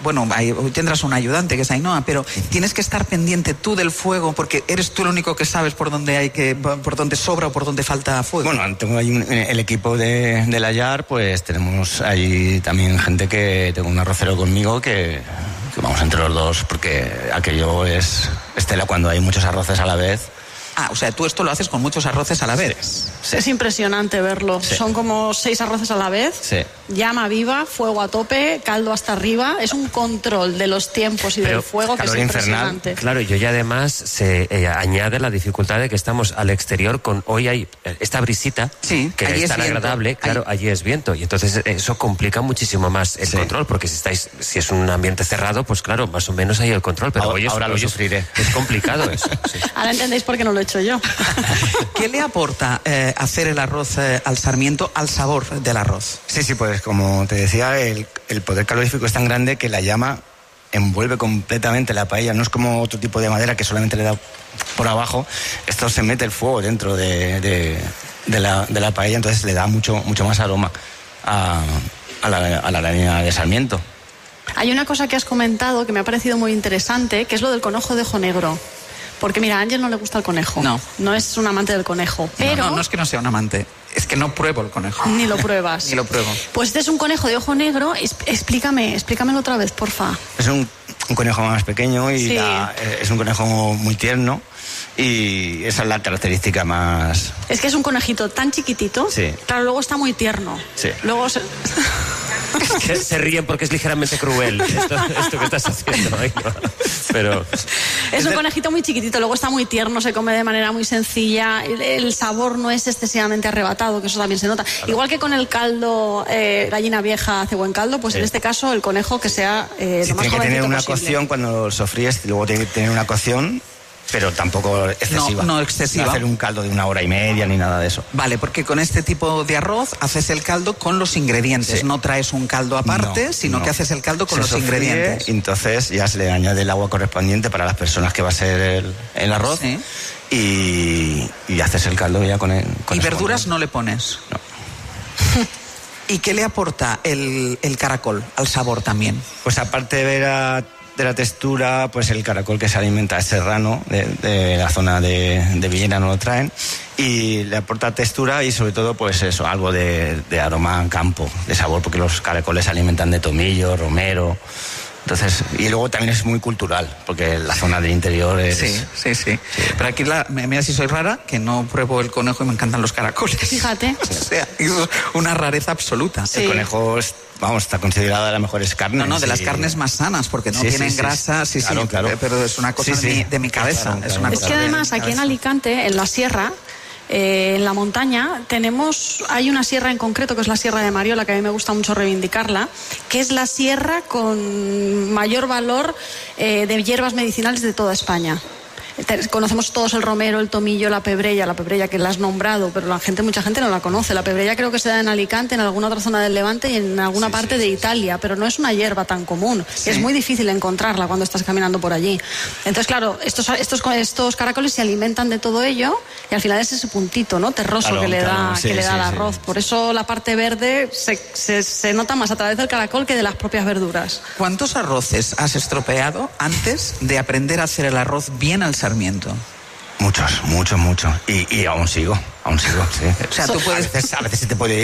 bueno, hoy tendrás un ayudante que es Ainhoa, pero tienes que estar pendiente tú del fuego porque eres tú el único que sabes por dónde sobra o por dónde falta fuego. Bueno, tengo ahí el equipo de la YAR, pues tenemos ahí también gente que tengo un arrocero conmigo que vamos entre los dos, porque aquello es tela cuando hay muchos arroces a la vez. Ah, o sea, tú esto lo haces con muchos arroces a la vez. Sí. Es impresionante verlo. Sí. Son como 6 arroces a la vez. Sí. Llama viva, fuego a tope, caldo hasta arriba. Es un control de los tiempos y del fuego que es impresionante. Claro, y hoy además se añade la dificultad de que estamos al exterior con... Hoy hay esta brisita que es tan agradable. Claro, allí es viento. Y entonces eso complica muchísimo más el control, porque si es un ambiente cerrado, pues claro, más o menos hay el control. Pero ahora lo sufriré. Es complicado eso. Sí. Ahora entendéis por qué no lo he hecho yo. ¿Qué le aporta hacer el arroz al sarmiento al sabor del arroz? Sí, pues como te decía, el poder calorífico es tan grande que la llama envuelve completamente la paella. No es como otro tipo de madera que solamente le da por abajo. Esto se mete el fuego dentro de la paella, entonces le da mucho más aroma a la leña de sarmiento. Hay una cosa que has comentado que me ha parecido muy interesante, que es lo del conejo de ojo negro. Porque mira, a Ángel no le gusta el conejo. No es un amante del conejo. Pero no es que no sea un amante, es que no pruebo el conejo. Ni lo pruebas. Ni lo pruebo. Pues este es un conejo de ojo negro. Explícamelo otra vez, porfa. Es un conejo más pequeño y es un conejo muy tierno. Y esa es la característica más... Es que es un conejito tan chiquitito. Sí. Claro, luego está muy tierno. Sí. Luego se ríen porque es ligeramente cruel esto que estás haciendo. Pero... Es un conejito muy chiquitito, luego está muy tierno, se come de manera muy sencilla, el sabor no es excesivamente arrebatado, que eso también se nota. Claro. Igual que con el caldo, gallina vieja hace buen caldo, pues en este caso el conejo que sea lo más jovencito posible. Tiene que tener una cocción cuando lo sofríes, luego tiene que tener una cocción, pero tampoco excesiva. No excesiva. No hacer un caldo de 1 hora y media ni nada de eso. Vale, porque con este tipo de arroz haces el caldo con los ingredientes. Sí. No traes un caldo aparte, sino que haces el caldo con los ingredientes. Entonces ya se le añade el agua correspondiente para las personas que va a ser el arroz. Sí. Y haces el caldo ya con ¿Y verduras no le pones? No. ¿Y qué le aporta el caracol al sabor también? Pues aparte de ver de la textura, pues el caracol que se alimenta es serrano, de la zona de Villena no lo traen, y le aporta textura y sobre todo pues eso, algo de aroma campo, de sabor, porque los caracoles se alimentan de tomillo, romero. Entonces, y luego también es muy cultural, porque la zona del interior es... Sí. Pero aquí, mira si soy rara, que no pruebo el conejo y me encantan los caracoles. Fíjate. O sea, es una rareza absoluta. Sí. El conejo está considerada de las mejores carnes. No, de las carnes más sanas, porque no tienen grasa. Sí, claro. Pero es una cosa de mi cabeza. Claro, es que además aquí en Alicante, en la sierra, en la montaña, hay una sierra en concreto, que es la Sierra de Mariola, que a mí me gusta mucho reivindicarla, que es la sierra con mayor valor de hierbas medicinales de toda España. Conocemos todos el romero, el tomillo, la pebrella que la has nombrado, pero mucha gente no la conoce. La pebrella creo que se da en Alicante, en alguna otra zona del Levante y en alguna parte de Italia, pero no es una hierba tan común. Es muy difícil encontrarla cuando estás caminando por allí. Entonces, claro, estos caracoles se alimentan de todo ello y al final es ese puntito, ¿no? Terroso que le da al arroz. Por eso la parte verde se nota más a través del caracol que de las propias verduras. ¿Cuántos arroces has estropeado antes de aprender a hacer el arroz bien al sarmiento? Muchos. Y aún sigo, sí. O sea, tú puedes... A veces se te puede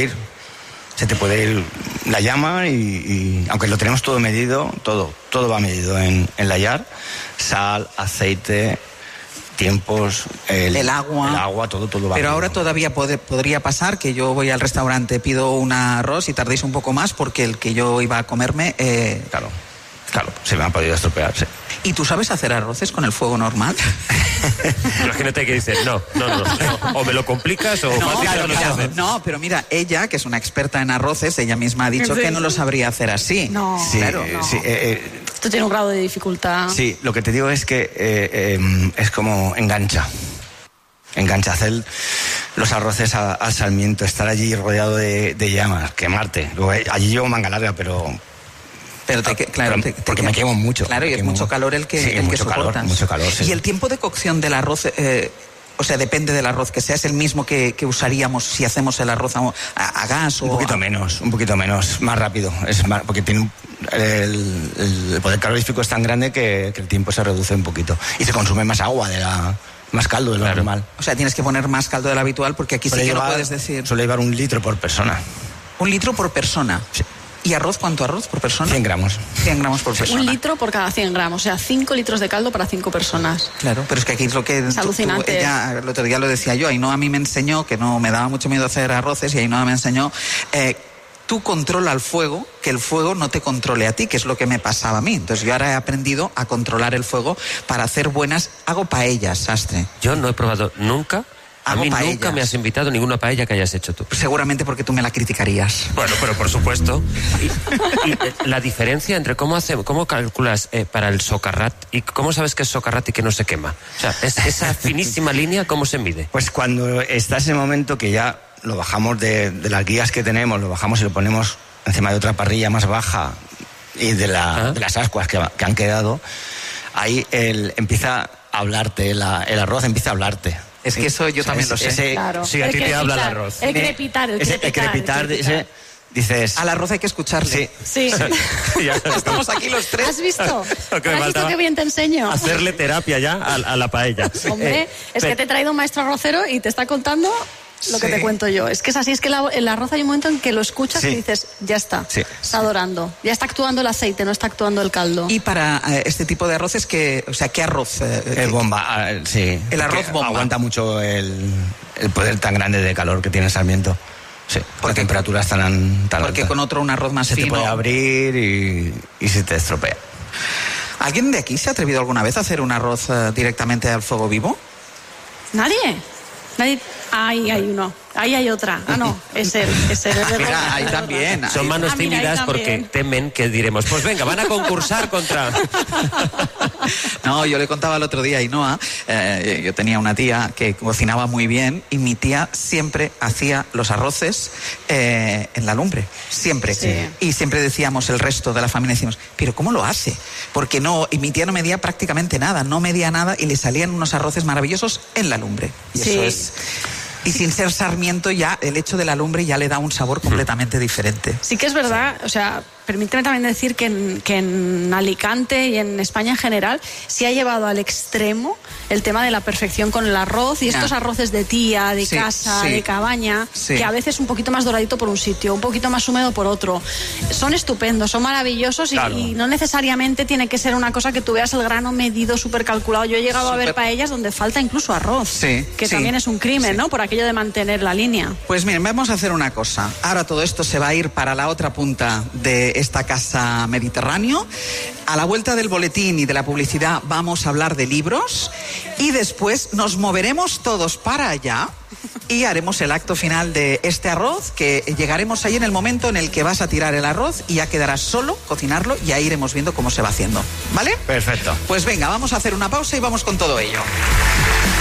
ir la llama y aunque lo tenemos todo medido, todo va medido en la YAR, sal, aceite, tiempos, el agua, todo va. Pero ahora todavía podría pasar que yo voy al restaurante, pido un arroz y tardéis un poco más porque el que yo iba a comerme... Claro, se me ha podido estropear, sí. ¿Y tú sabes hacer arroces con el fuego normal? Imagínate que dices, no. O me lo complicas o fácil. No, pero mira, ella, que es una experta en arroces, ella misma ha dicho que no lo sabría hacer así. No, sí, claro. No. Sí, esto tiene un grado de dificultad. Sí, lo que te digo es que es como engancha hacer los arroces al sarmiento, estar allí rodeado de llamas, quemarte. Luego, allí llevo manga larga, porque me quemo mucho. Claro, y es mucho calor el que soportas. Mucho calor, sí. ¿Y el tiempo de cocción del arroz O sea, depende del arroz que sea. ¿Es el mismo que usaríamos si hacemos el arroz a gas? Un poquito menos, más rápido. Porque tiene el poder calorífico es tan grande que el tiempo se reduce un poquito. Y se consume más agua más caldo de lo normal. O sea, tienes que poner más caldo del habitual porque aquí sí que no puedes decir... Suele llevar 1 litro por persona. 1 litro por persona. Sí. ¿Y arroz? ¿Cuánto arroz por persona? 100 gramos. 100 gramos por persona. 1 litro por cada 100 gramos, o sea, 5 litros de caldo para 5 personas. Claro, pero es que aquí es lo que... Es alucinante. El otro día lo decía yo, Ainhoa a mí me enseñó, que no me daba mucho miedo hacer arroces, y Ainhoa me enseñó... tú controla el fuego, que el fuego no te controle a ti, que es lo que me pasaba a mí. Entonces yo ahora he aprendido a controlar el fuego para hacer buenas... Hago paellas, Sastre. Yo no he probado nunca... A mí paellas. Nunca me has invitado a ninguna paella que hayas hecho tú. Seguramente porque tú me la criticarías. Bueno, pero por supuesto. Y la diferencia entre cómo calculas para el socarrat y cómo sabes que es socarrat y que no se quema. O sea, esa finísima línea, ¿cómo se mide? Pues cuando está ese momento que ya lo bajamos de las guías que tenemos, lo bajamos y lo ponemos encima de otra parrilla más baja y de las ascuas que han quedado, ahí empieza a hablarte, el arroz empieza a hablarte. Es que eso yo también lo sé. Claro. Sí, a ti te habla el arroz. El crepitar. Dices... Al arroz hay que escucharle. Sí. Estamos aquí los tres. ¿Has visto? ¿Has visto qué bien te enseño? Hacerle terapia ya a la paella. Hombre, es que te he traído un maestro arrocero y te está contando lo que te cuento yo. Es que es así, es que el arroz hay un momento en que lo escuchas y dices, ya está, está adorando. Ya está actuando el aceite, no está actuando el caldo. Y para este tipo de arroces, ¿qué arroz? El bomba, sí. El arroz bomba. Aguanta mucho el poder tan grande de calor que tiene el Sarmiento. Sí, por temperaturas tan altas. Porque con otro un arroz más fino... Se te puede abrir y se te estropea. ¿Alguien de aquí se ha atrevido alguna vez a hacer un arroz directamente al fuego vivo? ¿Nadie? Ahí hay uno. Ahí hay otra. Ah, no, es él. Mira, ahí también. Son manos tímidas porque temen que diremos, pues venga, van a concursar contra... No, yo le contaba el otro día a Ainhoa, yo tenía una tía que cocinaba muy bien y mi tía siempre hacía los arroces en la lumbre, siempre. Sí. Y siempre decíamos, el resto de la familia decíamos, ¿pero cómo lo hace? Porque no, y mi tía no medía prácticamente nada, no medía nada y le salían unos arroces maravillosos en la lumbre. Y eso es... Y sin ser Sarmiento, ya el hecho de la lumbre ya le da un sabor completamente diferente. Sí que es verdad, o sea, permíteme también decir que en Alicante y en España en general se ha llevado al extremo el tema de la perfección con el arroz y estos arroces de tía, de casa, de cabaña, que a veces un poquito más doradito por un sitio, un poquito más húmedo por otro. Son estupendos, son maravillosos y no necesariamente tiene que ser una cosa que tú veas el grano medido, súper calculado. Yo he llegado a ver paellas donde falta incluso arroz, que también es un crimen, ¿no? Por aquello de mantener la línea. Pues miren, vamos a hacer una cosa. Ahora todo esto se va a ir para la otra punta de esta casa Mediterráneo. A la vuelta del boletín y de la publicidad vamos a hablar de libros y después nos moveremos todos para allá y haremos el acto final de este arroz, que llegaremos ahí en el momento en el que vas a tirar el arroz y ya quedarás solo cocinarlo y ahí iremos viendo cómo se va haciendo. ¿Vale? Perfecto. Pues venga, vamos a hacer una pausa y vamos con todo ello.